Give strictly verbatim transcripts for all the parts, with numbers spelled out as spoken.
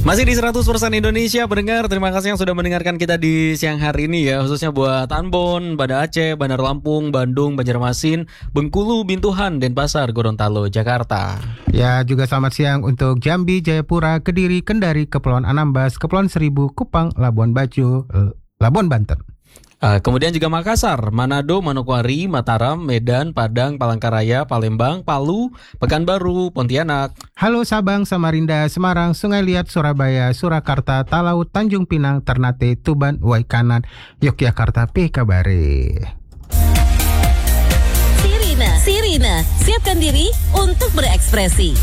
Masih di seratus persen Indonesia pendengar, terima kasih yang sudah mendengarkan kita di siang hari ini ya. Khususnya buat Ambon, Banda Aceh, Bandar Lampung, Bandung, Banjarmasin, Bengkulu, Bintuhan, Denpasar, Gorontalo, Jakarta. Ya, juga selamat siang untuk Jambi, Jayapura, Kediri, Kendari, Kepulauan Anambas, Kepulauan Seribu, Kupang, Labuan Bajo, Labuan Banten. Uh, kemudian juga Makassar, Manado, Manokwari, Mataram, Medan, Padang, Palangkaraya, Palembang, Palu, Pekanbaru, Pontianak. Halo Sabang, Samarinda, Semarang, Sungai Liat, Surabaya, Surakarta, Talaut, Tanjung Pinang, Ternate, Tuban, Waikanan, Yogyakarta, P Kabare. Sirina, Sirina, siapkan diri untuk berekspresi.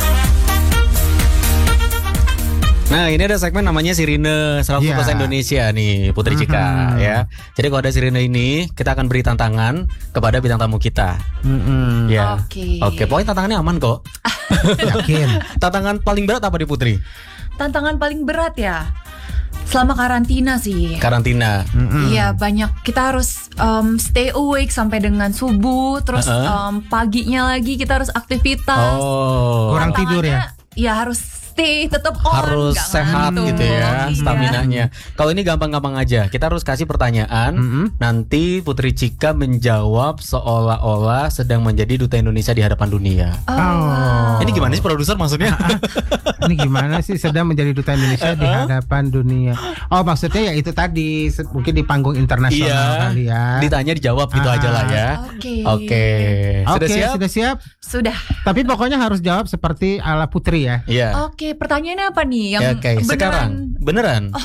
Nah, ini ada segmen namanya Sirine seratus persen yeah. Indonesia nih, Putri Cika mm-hmm. ya. Jadi kalau ada Sirine ini, kita akan beri tantangan kepada bintang tamu kita. Mm-hmm. Ya. Oke. Okay. Oke, pokoknya tantangannya aman kok. Yakin. Tantangan paling berat apa di Putri? Tantangan paling berat ya selama karantina sih. Karantina. Iya, mm-hmm. banyak. Kita harus um, stay awake sampai dengan subuh, terus uh-uh. um, paginya lagi kita harus aktivitas. Oh. Kurang tidur ya? Iya, harus stay tetap on, harus sehat ngantuk. gitu ya, Iya. staminanya. Kalau ini gampang-gampang aja, kita harus kasih pertanyaan, mm-hmm. nanti Putri Cika menjawab seolah-olah sedang menjadi duta Indonesia di hadapan dunia. Oh. Wow. Ini gimana sih produser maksudnya? Ini gimana sih sedang menjadi duta Indonesia di hadapan dunia? Oh, maksudnya ya itu tadi, mungkin di panggung internasional kali ya. Ditanya dijawab gitu ah. aja lah ya. Oke. Oke. Sudah Oke, siap? sudah siap? Sudah. Tapi pokoknya harus jawab seperti ala Putri ya. Iya. Oke, pertanyaannya apa nih? Yang ya, okay. beneran? Sekarang beneran. Oh.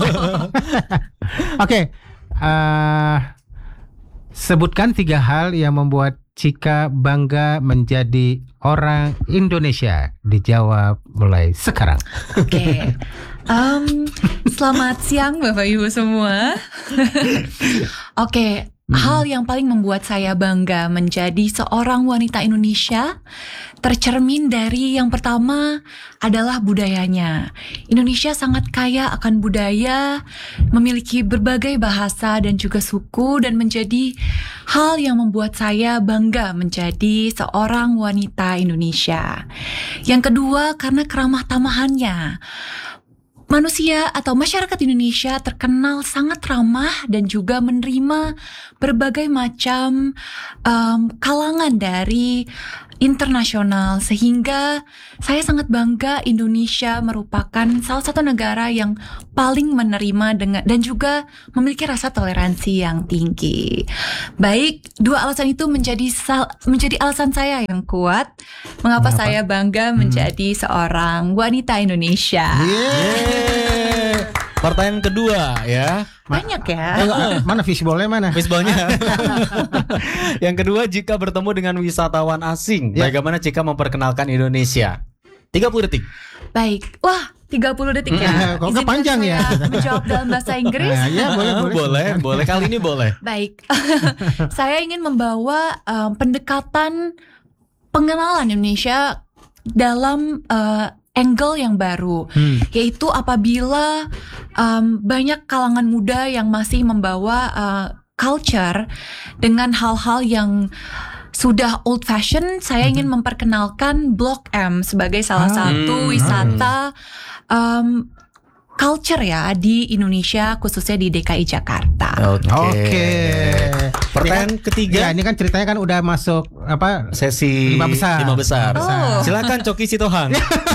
Oke. Okay. Uh, sebutkan tiga hal yang membuat Cika bangga menjadi orang Indonesia. Dijawab mulai sekarang. Oke. Okay. Um, selamat siang Bapak Ibu semua. Oke. Okay. Hmm. Hal yang paling membuat saya bangga menjadi seorang wanita Indonesia tercermin dari yang pertama adalah budayanya. Indonesia sangat kaya akan budaya, memiliki berbagai bahasa dan juga suku, dan menjadi hal yang membuat saya bangga menjadi seorang wanita Indonesia. Yang kedua, karena keramah tamahannya. Manusia atau masyarakat Indonesia terkenal sangat ramah dan juga menerima berbagai macam um, kalangan dari internasional, sehingga saya sangat bangga Indonesia merupakan salah satu negara yang paling menerima dengan dan juga memiliki rasa toleransi yang tinggi. Baik, dua alasan itu menjadi sal, menjadi alasan saya yang kuat mengapa, mengapa? saya bangga menjadi hmm. seorang wanita Indonesia. Yeah. Pertanyaan kedua ya. Banyak ya. Eh, mana fishballnya mana? Fishballnya. Yang kedua, jika bertemu dengan wisatawan asing, ya. bagaimana Cika memperkenalkan Indonesia? tiga puluh detik. Baik. Wah, tiga puluh detik ya. Kok nggak panjang ya? Menjawab dalam bahasa Inggris. Nah, ya, boleh, boleh. boleh, boleh. Kali ini boleh. Baik. Saya ingin membawa um, pendekatan pengenalan Indonesia dalam uh, angle yang baru, hmm. yaitu apabila um, banyak kalangan muda yang masih membawa uh, culture dengan hal-hal yang sudah old fashion, saya hmm. ingin memperkenalkan Blok M sebagai salah ah. satu hmm. wisata um, culture ya di Indonesia, khususnya di D K I Jakarta. Oke. Okay. Okay. Pertanyaan ini, ketiga. Ya, ini kan ceritanya kan udah masuk apa sesi lima besar. Lima besar. Oh. Silakan Coki Sitohang.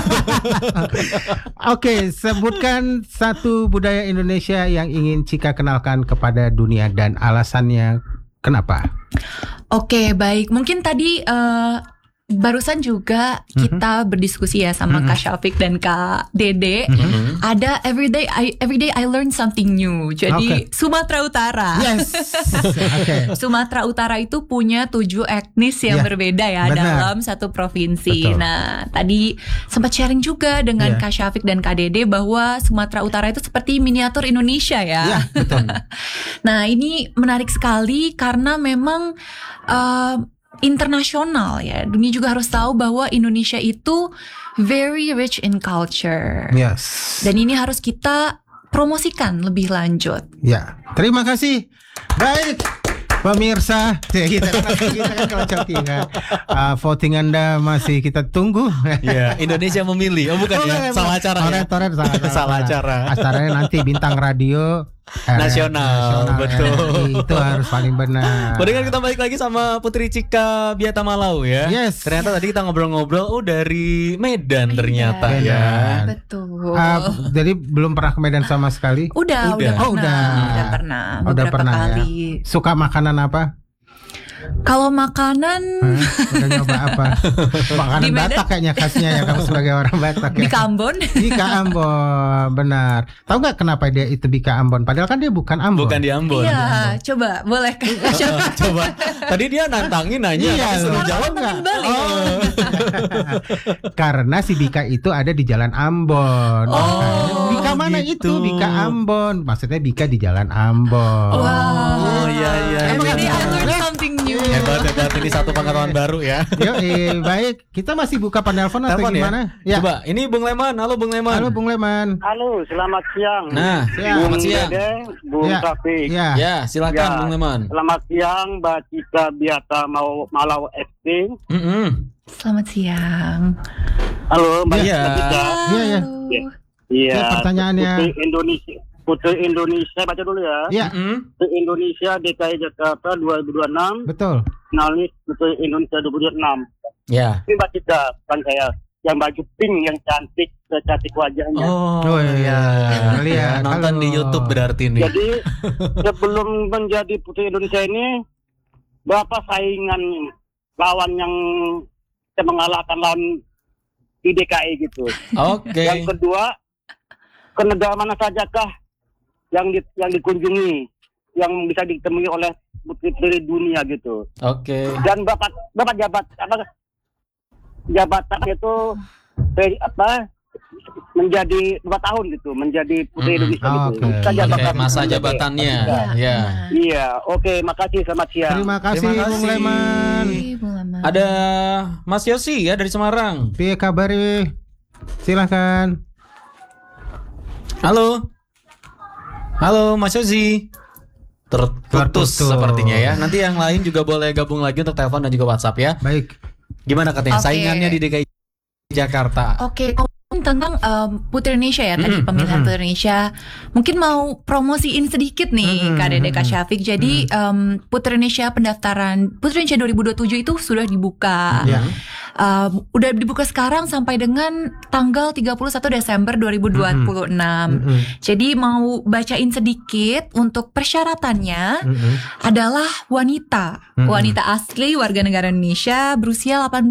Oke, okay, sebutkan satu budaya Indonesia yang ingin Cika kenalkan kepada dunia dan alasannya kenapa? Oke, okay, baik. Mungkin tadi uh, barusan juga kita mm-hmm. berdiskusi ya sama mm-hmm. Kak Syafiq dan Kak Dede. Mm-hmm. Ada everyday I everyday I learn something new. Jadi okay. Sumatera Utara. Yes. Okay. Sumatera Utara itu punya tujuh etnis yang yeah. berbeda ya. Benar. Dalam satu provinsi. Betul. Nah, tadi sempat sharing juga dengan yeah. Kak Syafiq dan Kak Dede bahwa Sumatera Utara itu seperti miniatur Indonesia ya. Yeah, betul. Nah, ini menarik sekali karena memang uh, internasional ya. Dunia juga harus tahu bahwa Indonesia itu very rich in culture. Yes. Dan ini harus kita promosikan lebih lanjut. Ya, terima kasih. Baik. Pemirsa, kita kan, kita kan kalau coki kan, uh, voting Anda masih kita tunggu. Iya, Indonesia memilih. Oh bukan Oh, ya, bukan, salah bukan. acara Toret, ya. toret, salah, salah, Salah acara. Acaranya nanti bintang radio eh, Nasional, betul. R R I, itu harus paling benar. Pendengar, kita balik lagi sama Putri Cika Biata Malau ya. Yes. Ternyata tadi kita ngobrol-ngobrol, oh dari Medan ternyata Medan. ya. Betul. Uh, jadi belum pernah ke Medan sama sekali. Udah, Udah. udah, Oh, pernah, udah. udah pernah, Oh, udah beberapa pernah ya. kali. Suka makanan apa? Kalau makanan Hah? Udah nyoba apa? Makanan Di Medan? Batak kayaknya khasnya ya, kamu sebagai orang Batak ya. Bika Ambon, Bika Ambon, benar. Tahu nggak kenapa dia itu Bika Ambon? Padahal kan dia bukan Ambon. Bukan di Ambon. iya, coba boleh kan? Oh, coba. Tadi dia nantangin nanya, Iya, tapi suruh loh. jawab Tahu nggak? balik. Oh. Karena si Bika itu ada di Jalan Ambon. Oh, Bika mana gitu. itu? Bika Ambon. Maksudnya Bika di Jalan Ambon. Oh, iya iya. Every day I iya. learn something new. Hebat hebat, ini satu pengetahuan baru ya. Yo, eh, baik. Kita masih buka penelpon atau Telepon ya? gimana? Ya. Coba, ini Bung Leman. Halo Bung Leman. Halo Bung Leman. Halo, selamat siang. Nah, Ya. selamat Bung siang. Dede, Bung Ya. Taufik. Ya. Ya, silakan Ya. Bung Leman. Selamat siang, Mbak Cika Biata Mau Malau F C. Mm-mm. Selamat siang. Halo, Mbak Iya. Mbak Cika. Iya, iya. Halo. Iya. Ya, pertanyaannya. Putri Indonesia. Putri Indonesia, baca dulu ya. Ya, Mm-mm. Putri Indonesia D K I Jakarta dua ribu dua puluh enam. betul. Finalis Putri Indonesia dua ribu dua puluh enam. Ya. Ini Mbak Cika, kan saya yang baju pink yang cantik, cantik wajahnya. Oh, Oh, iya. iya. Lihat, Nonton halo. di YouTube berarti nih. Jadi sebelum menjadi Putri Indonesia ini, berapa saingan lawan yang bisa mengalahkan lawan di D K I gitu. Oke. Yang kedua, ke negara mana sajakah yang di, yang dikunjungi, yang bisa ditemui oleh putri-putri dunia gitu. Oke. Dan berapa berapa jabat apa jabatan itu pre- apa menjadi dua tahun gitu, menjadi putri Mm-mm. Indonesia gitu. Oke. Kita Oke, jabatan masa menjadi- jabatannya. Iya. Ya. Iya, oke, makasih, selamat siang. Terima kasih Terima Bung kasih. Leman. Ih, Bung Leman. Ada Mas Yosi ya dari Semarang. Piye kabari? Silahkan. Halo. Halo Mas Yosi. Terputus Terputus. sepertinya ya. Nanti yang lain juga boleh gabung lagi untuk telepon dan juga WhatsApp ya. Baik. Gimana katanya Oke. saingannya di D K I Jakarta? Oke, ngomong tentang um, Putri Indonesia ya, tadi Mm-mm, pemilihan mm-mm. Putri Indonesia. Mungkin mau promosiin sedikit nih, Mm-mm, Kak Dede, Kak mm-mm. Syafiq. Jadi um, Putri Indonesia pendaftaran Putri Indonesia dua ribu dua puluh tujuh itu sudah dibuka. Ya. Um, udah dibuka sekarang sampai dengan tanggal tiga puluh satu Desember dua ribu dua puluh enam. Mm-mm. Jadi mau bacain sedikit untuk persyaratannya Mm-mm. adalah wanita. Mm-mm. Wanita asli warga negara Indonesia berusia delapan belas